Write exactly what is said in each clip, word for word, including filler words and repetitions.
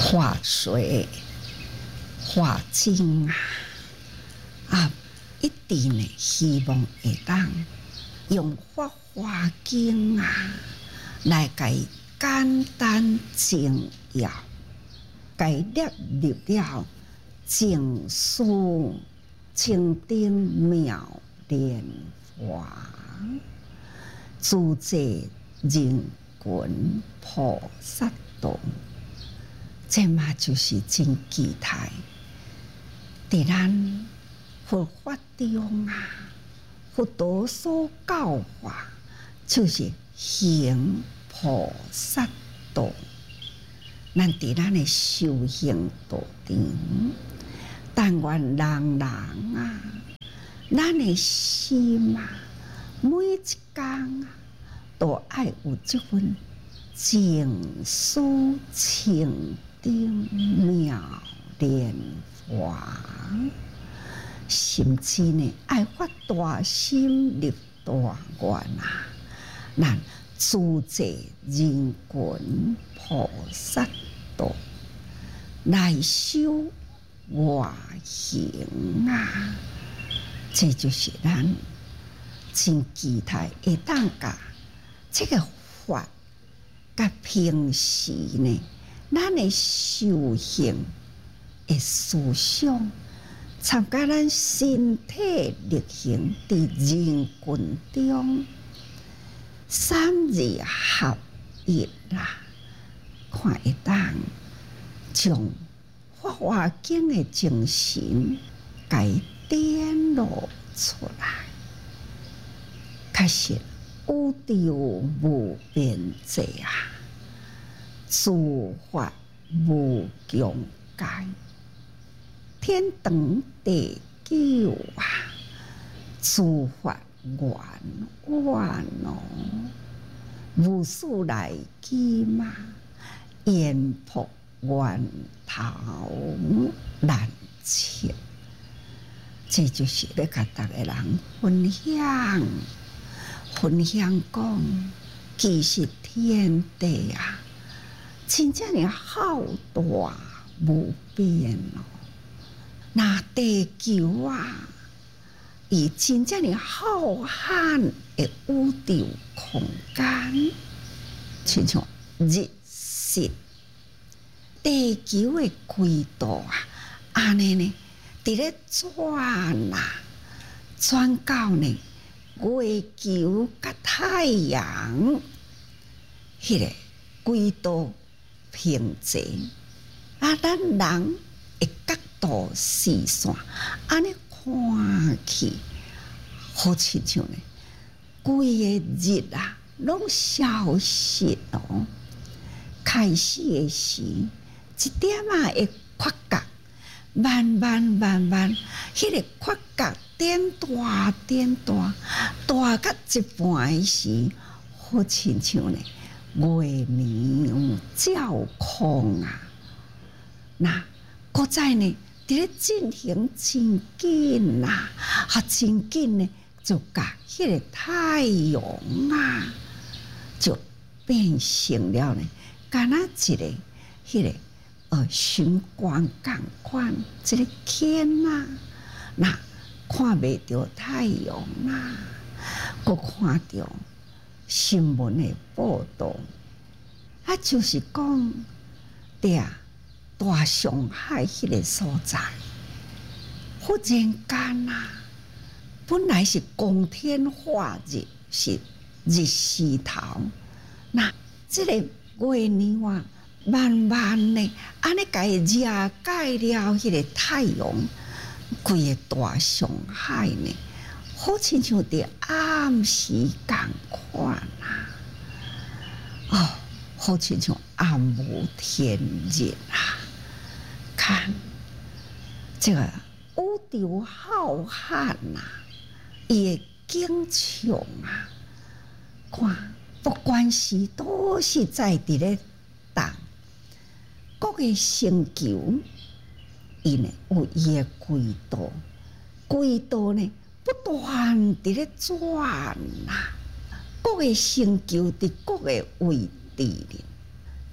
化水化精啊！啊，一定呢，希望会当用法华经啊来给简单精要，给列入了净书清定妙莲华，主者人群菩萨道。这嘛就是真期待，在咱佛法中啊，佛陀所教化就是行菩萨道。咱在咱的修行道场，但愿人人啊，咱的心啊，每一天啊，都爱有这份净殊清定妙莲华，甚至呢，爱发大心立大愿啊！咱主者人群菩萨道来修外行啊！这就是咱真期待会当甲这个法，甲平时呢，咱的修行的思想，参加咱身体力行伫人群中，三二合一啦，看会当将法华经的精神给点露出来，确实有着无边际啊！诸法无疆界，天长地久啊！诸法圆圆哦，无事来机嘛，言破源头难切。这就是要甲大家人分享，分享讲，其实天地啊，真正的浩大无边哦。那地球啊，伊真正的浩瀚的宇宙空间，亲像日食，地球的轨道啊，安尼呢，伫咧转啊，转到呢月球甲太阳，迄个轨道平齐，啊，咱人的角度视线，安尼看去，好亲像呢，规个日啊，拢消失哦。开始的时，一点啊会缺角，慢慢慢慢，迄、那个缺角点大点大，大到一半的时，好亲像呢，月明照空啊！那搁再呢，伫咧进行真紧呐，啊，真紧呢，就甲迄个太阳啊，就变成了呢，敢若一个迄、那个呃循光共款，一个天啊，那看袂着太阳啊，搁看着新闻的报道，啊，就是讲对啊。大上海迄个所在，忽然间啊，本来是光天化日，是日时头，那这个月亮啊，慢慢的安尼甲伊遮盖了迄个太阳，规个大上海呢，好亲像伫暗时共款啊，哦，好亲像暗无天日啊！看这个宇宙浩瀚呐，伊的景象啊，看不管是都是在伫咧动，各个星球，伊呢有伊的轨道，轨道呢不断伫咧转呐，各个星球伫各个位置里，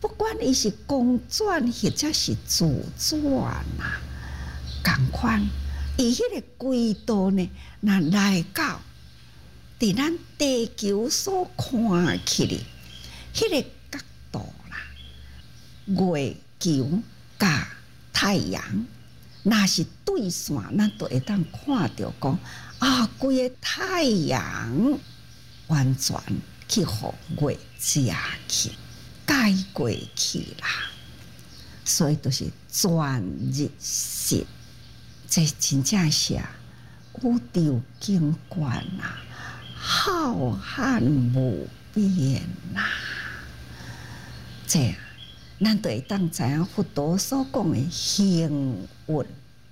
不管伊是公转或者是自转啊，同款，伊迄个轨道呢，若来到伫咱地球所看起的迄个角度啦，月球甲太阳，若是对线，咱就会当看到讲啊，规个太阳完全去互月食去。改过去啦，所以都是全日食，这真正是宇宙景观啊，浩瀚无边呐。这咱就会当知影佛陀所讲的幸运，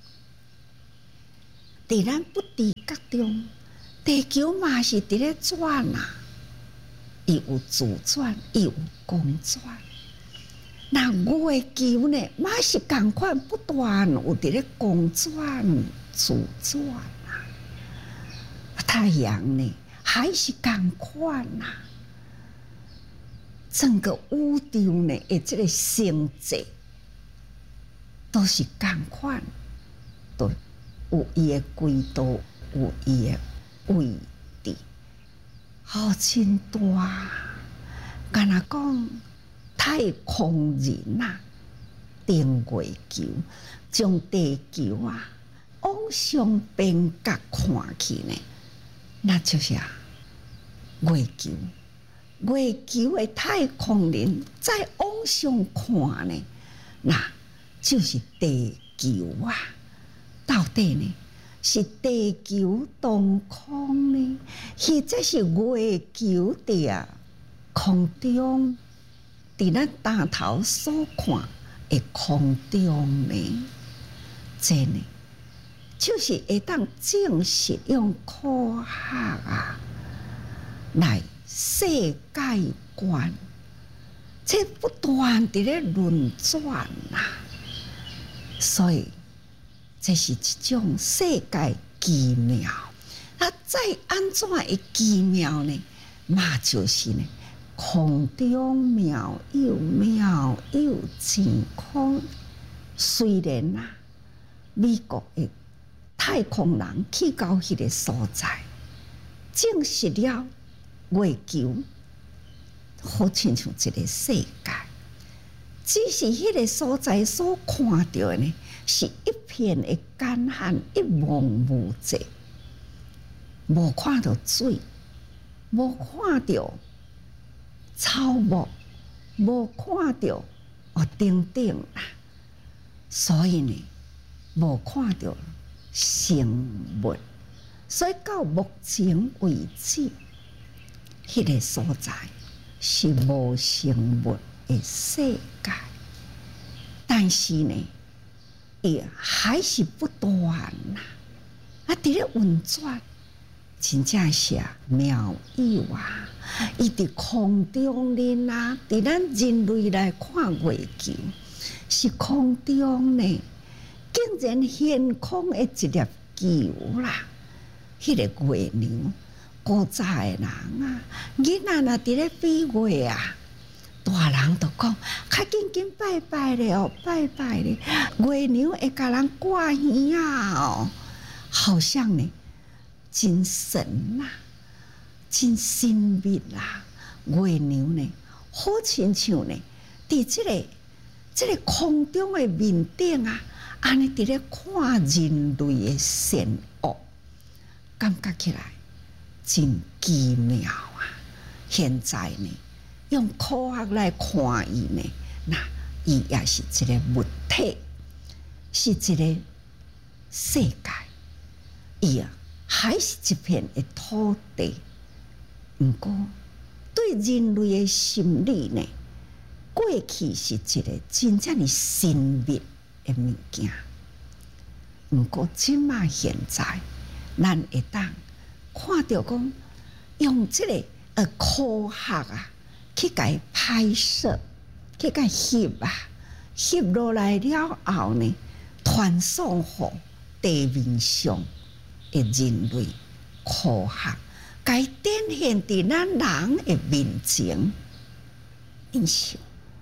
伫咱不知觉中，地球嘛是伫咧转啊。伊有自转，伊有公转。那月球呢，嘛是共款，不断有伫咧公转、自转啊。太阳呢，还是共款啊。整个宇宙呢，的这个星际都是共款，都有伊的轨道，有伊的位置。好真大，敢若讲太空人呐、啊，定月球将地球啊往上边角看去呢，那就是啊月球。月球的太空人再往上看呢，那就是地球啊。到底呢？是地球当空呢，或者是月球伫空中，伫咱大头所看的空中呢？这呢，就是会当证实用科学啊来世界观，这不断伫咧轮转啊，所以。这是一种世界奇妙，那再安怎会奇妙呢？嘛就是呢，空中妙有妙有晴空。虽然啊，美国的太空人去到迄个所在，证实了月球好亲像一个世界，只是迄个所在所看到的呢。是一片的干旱，一望无际，无看到水，无看到草木，无看到哦等等啦。所以呢，无看到生物，所以到目前为止，迄、那个所在是无生物的世界，但是呢。也还是不断呐、啊，啊！伫咧运转，真正是妙有啊！伊伫空中呢啊，伫咱人类来看月球，是空中呢，竟然悬空的一粒球啦！迄、那个月亮，古早的人啊，囡仔若伫咧飞月啊。大人都讲，较紧紧拜拜咧哦，拜拜咧，月娘会甲人挂耳啊哦，好像呢，真神呐、啊，真神秘啦、啊。月娘呢，好亲像呢，伫即、这个即、这个空中的面顶啊，安尼伫咧看人类的善恶，感觉起来真奇妙啊！现在呢。用科学来看伊呢，那伊也是一个物体，是一个世界，伊啊还是一片的土地。毋过对人类的心理呢，过去是一个真正的神秘的物件。毋过即马现在，咱会当看到讲，用即个呃科学啊。去甲拍摄，去甲翕啊，翕落来了后呢，传送互地面上的人类科学，该展现伫咱人的面前。因想，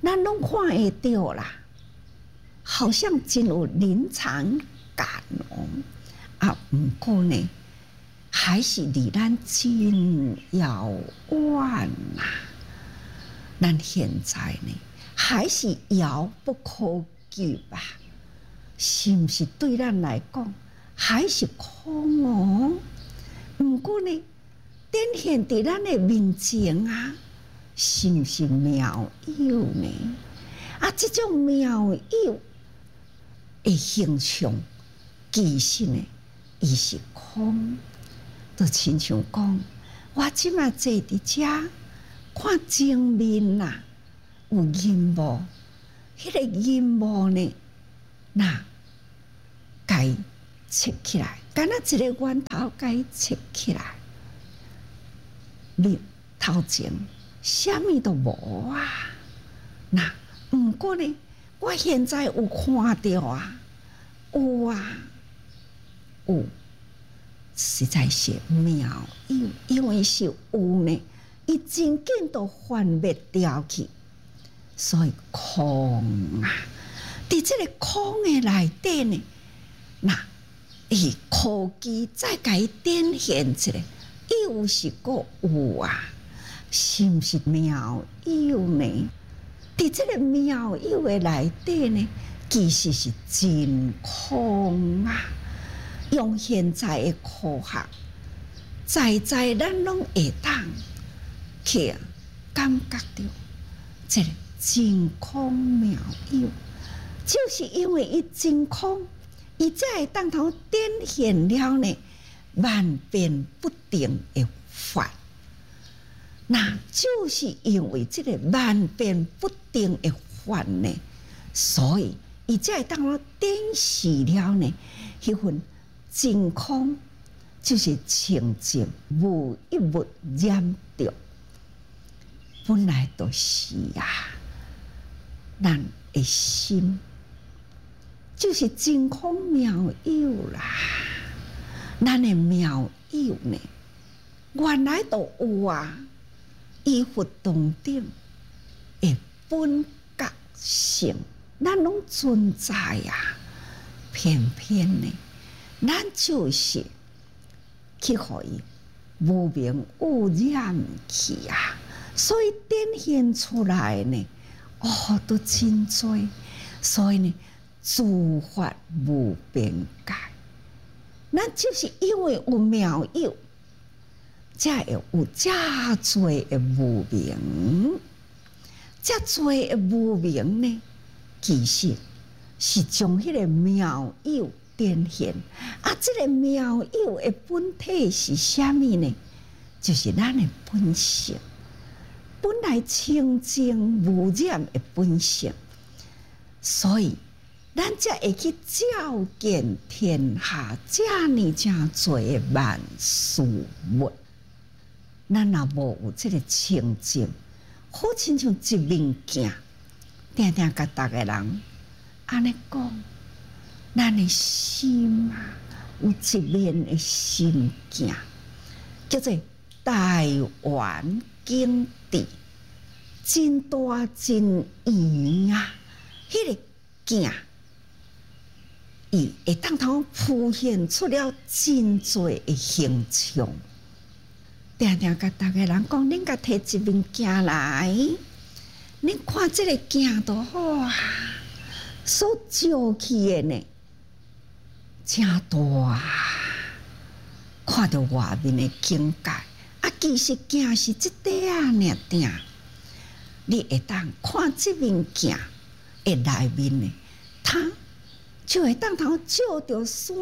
咱拢看会到啦，好像真有临场感哦。啊，不过呢，还是离咱真遥远呐。咱现在呢，还是遥不可及吧？是不是对咱来讲还是空哦？不过呢，展现在咱的面前啊，是不是妙有呢？啊，这种妙有的形象，其实呢，伊是空。就亲像讲，我即马坐伫遮看前面呐，有银幕，迄、那个银幕呢，那该切起来，敢若一个圆头该切起来，你头前啥物都无啊。那毋过呢，我现在有看到啊，有啊，有。实在是妙有，因为是有呢，伊真紧都幻灭掉去，所以空啊！伫这个空的内底呢，那伊科技再甲伊展现一个，又是个有啊，是毋是妙有呢？伫这个妙有的内底呢，其实是真空啊！用现在的科学，在在咱拢会当去感觉到这个真空妙有，就是因为伊真空，伊才会当头展现了呢万变不定的法。那就是因为这个万变不定的法呢，所以伊才会当头展示了呢迄份。真空就是清净无一物染着，本来就是啊，咱的心就是真空妙有啦。咱的妙有呢，原来都有啊，依佛当顶的本觉性，咱拢存在啊，偏偏呢。咱就是去互伊无明污染去啊，所以展现出来呢，哦，都真多。所以呢，诸法无边界。咱就是因为有妙有，才会有遮多的无明，遮多的无明呢，其实是将迄个妙有。展现啊！这个妙有的本体是啥物呢？就是咱的本性，本来清净无染的本性，所以咱才会去照见天下遮尔正多的万事物。咱若无有这个清净，好亲像一面镜，定定甲逐个人安尼讲。咱的心啊，有一面的心镜，叫做大圆镜智，真大真圆啊！迄、那个镜，伊会当头浮现出了真多的形象。定定甲逐个人讲，恁甲摕一面镜来，恁看这个镜都好啊，所照起的呢。真大啊！看到外面的境界，啊，其实镜是一块啊，尔定。你会当看这面镜的内面呢，它就会当头照到山、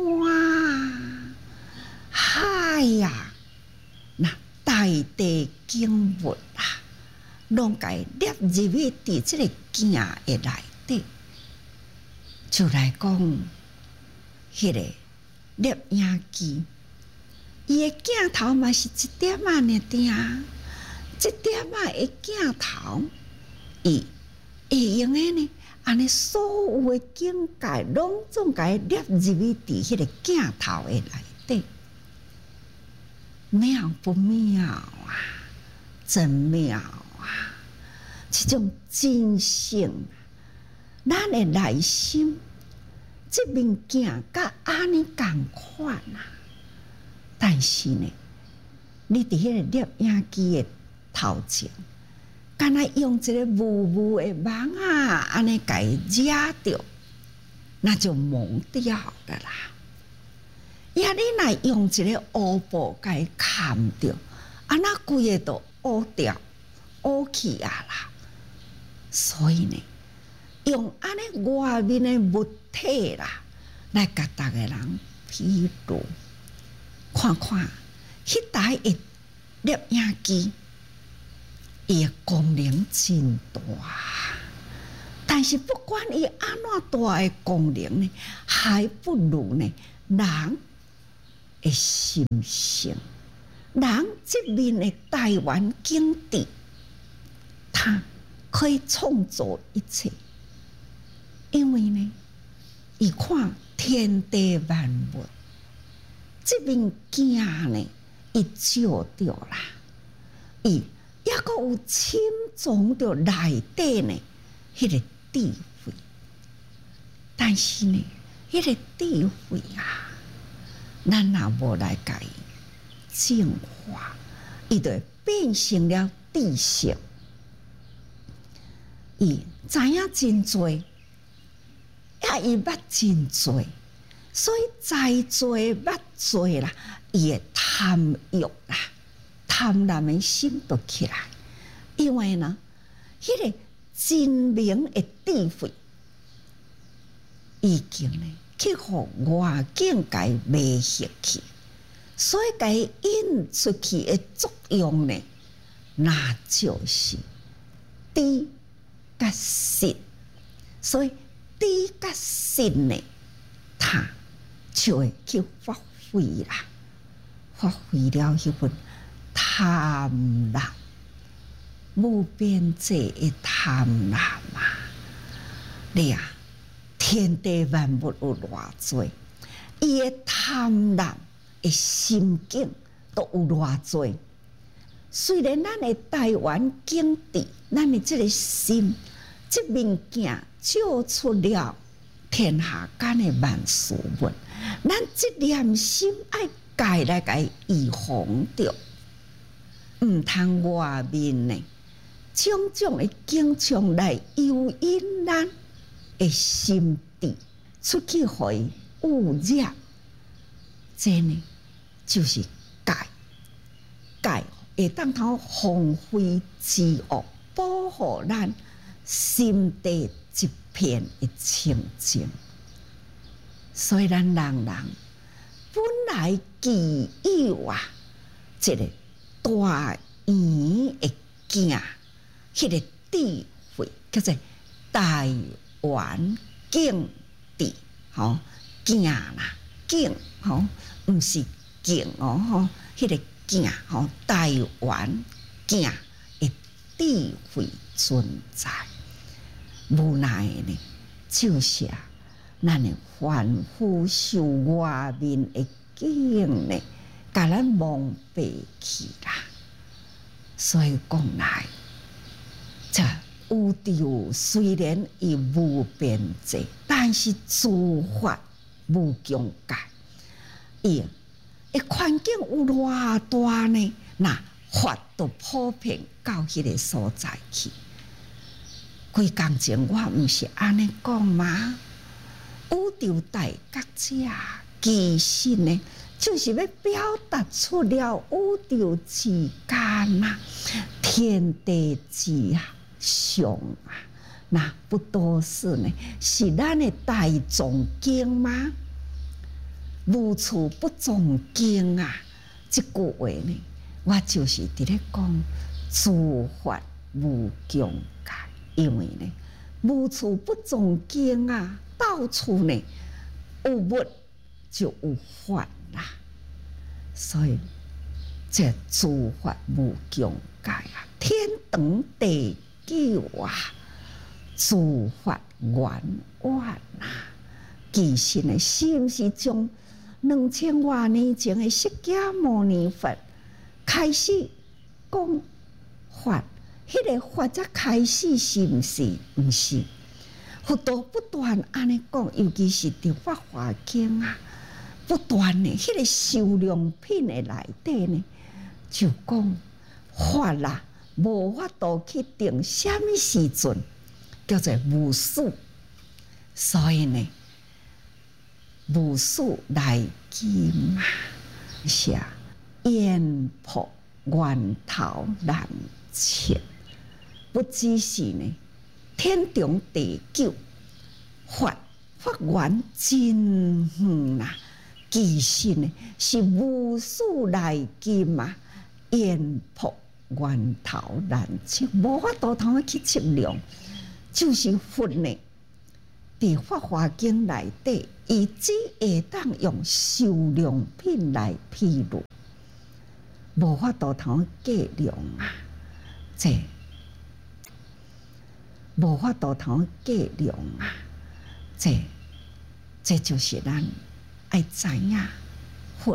海呀，那大地景物啊，拢该摄入去伫这个镜的内底，就来讲。迄个摄影机，伊的镜头嘛是一点啊，尔定，一点啊的镜头，伊会用的呢，安尼所有的境界，拢总该摄入去伫迄个镜头的内底，妙不妙啊？真妙啊！ 这种真性，咱的内心，这物件甲安尼共款啊。但是呢，你伫迄个摄影机的头前，敢若用一个雾雾的网啊，安尼甲伊惹着，那就蒙掉了啦。呀，你若用一个乌布甲伊盖着，啊，那规个都乌掉、乌去啊啦。所以呢，用安尼外面的物体啦，来甲逐个人比喻，看看迄台的摄影机，伊的功能真大，但是不管伊安怎大的功能呢，还不如呢人的心性，人这面的台湾景致，它可以创造一切，因为呢，伊看天地万物，这物件呢，伊照着啦，伊也阁有深藏着内底呢，迄个智慧。但是呢，迄个智慧啊，咱若无来甲伊净化，伊就会变成了知识。伊知影真多，也伊捌真多，所以知多捌多啦，伊会贪欲啦，贪婪的心就起来。因为呢，迄、那个真明的智慧，已经呢去互外境甲伊迷失去，所以甲伊引出去的作用呢，那就是知甲识。所以知甲识呢，它就会去发挥啦，发挥了迄份贪婪。无边际的贪婪啊！你啊，天地万物有偌多，伊的贪婪的心境都有偌多。虽然咱的台湾景致，咱的这个心，这物件照出了天下间的万事物，咱这念心爱家来甲伊预防着，毋通外面呢。种种的景象来诱引咱的心智出去，互伊污染。这呢，就是戒，戒会当头防非之恶，保护咱心地一片的清净。所以咱人人本来具有啊，一个大圆的镜。迄个智慧叫做台湾景致，吼镜啦景，吼毋是镜哦，吼迄个镜，吼台湾镜的智慧存在。无奈呢，就是啊，咱的凡夫受外面的景呢，甲咱蒙蔽去啦。所以讲来。这宇宙虽然伊无边际，但是诸法无疆界。伊的环境有偌大呢？那法都普遍到迄个所在去。几工前我毋是安尼讲吗？宇宙大觉者其实呢，就是要表达出了宇宙之间啊，天地之啊。上啊，那不都是呢？是咱的大众经吗？无处不众经啊！这句话呢，我就是伫咧讲诸法无疆界，因为呢，无处不众经啊，到处呢有物就有法啦，所以这诸法无疆界啊，天长地。久啊，诸法圆满啊！其实呢，是毋是从两千多年前的释迦牟尼佛开始讲法， 迄个法则开始是毋是？毋是。佛陀不断安尼讲，尤其是伫《法华经》啊，不断的迄个受量品的内底呢，就讲法啦，无法度去定什么时阵叫做无数，所以呢，无数来经啊，是啊，烟破源头难切，不只是呢。天中地久，法法源真远呐！其实呢，是无数来经啊，烟破源头难测，无法度通去测量。就是佛呢，伫《法华经》内底，伊只会当用受量品来披露，无法度通计量啊！这。无法度通计量啊！这这就是咱爱知影